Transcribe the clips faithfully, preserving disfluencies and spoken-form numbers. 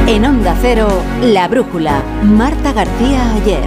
En Onda Cero, La Brújula, Marta García Aller.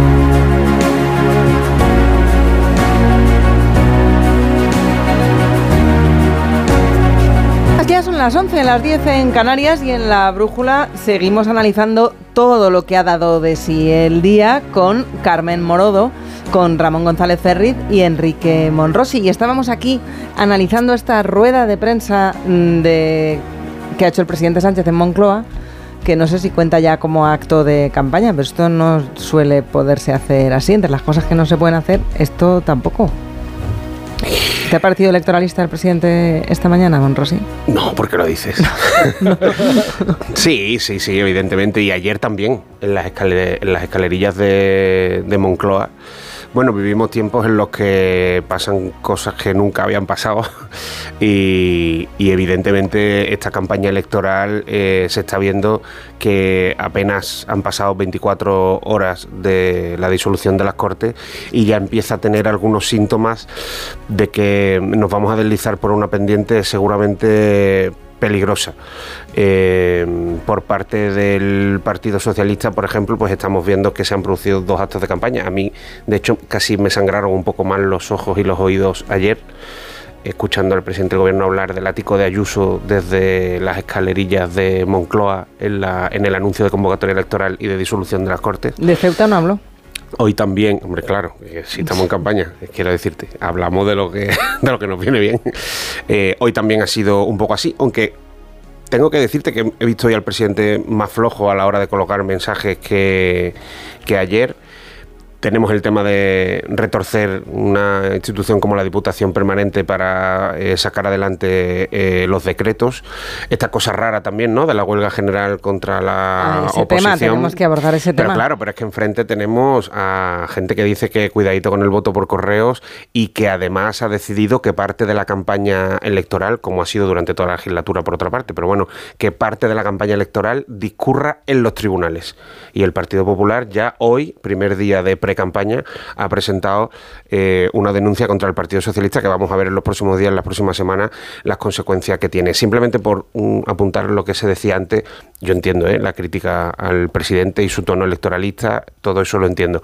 Ya son las once, las diez en Canarias, y en La Brújula seguimos analizando todo lo que ha dado de sí el día con Carmen Morodo, con Ramón González Ferriz y Enrique Monrosi. Y estábamos aquí analizando esta rueda de prensa de, que ha hecho el presidente Sánchez en Moncloa, que no sé si cuenta ya como acto de campaña, pero esto no suele poderse hacer así. Entre las cosas que no se pueden hacer, esto tampoco. ¿Te ha parecido electoralista el presidente esta mañana, Monrosi? No, ¿por qué lo dices? No. Sí, sí, sí, evidentemente. Y ayer también, en las, escaler- en las escalerillas de, de Moncloa. Bueno, vivimos tiempos en los que pasan cosas que nunca habían pasado y, y evidentemente esta campaña electoral eh, se está viendo que apenas han pasado veinticuatro horas de la disolución de las Cortes y ya empieza a tener algunos síntomas de que nos vamos a deslizar por una pendiente seguramente peligrosa. Eh, por parte del Partido Socialista, por ejemplo, pues estamos viendo que se han producido dos actos de campaña. A mí, de hecho, casi me sangraron un poco más los ojos y los oídos ayer, escuchando al presidente del Gobierno hablar del ático de Ayuso desde las escalerillas de Moncloa en, la, en el anuncio de convocatoria electoral y de disolución de las Cortes. ¿De Ceuta no habló? Hoy también, hombre, claro, eh, si estamos en campaña, quiero decirte, hablamos de lo que, de lo que nos viene bien. Eh, hoy también ha sido un poco así, aunque tengo que decirte que he visto hoy al presidente más flojo a la hora de colocar mensajes que, que ayer. Tenemos el tema de retorcer una institución como la Diputación Permanente para eh, sacar adelante eh, los decretos. Esta cosa rara también, ¿no?, de la huelga general contra la ah, ese oposición. Tema, tenemos que abordar ese pero tema. Claro, pero es que enfrente tenemos a gente que dice que cuidadito con el voto por correos y que además ha decidido que parte de la campaña electoral, como ha sido durante toda la legislatura por otra parte, pero bueno, que parte de la campaña electoral discurra en los tribunales. Y el Partido Popular ya hoy, primer día de pre-campaña, ha presentado eh, una denuncia contra el Partido Socialista que vamos a ver en los próximos días, en las próximas semanas, las consecuencias que tiene. Simplemente por um, apuntar lo que se decía antes, yo entiendo ¿eh? la crítica al presidente y su tono electoralista, todo eso lo entiendo,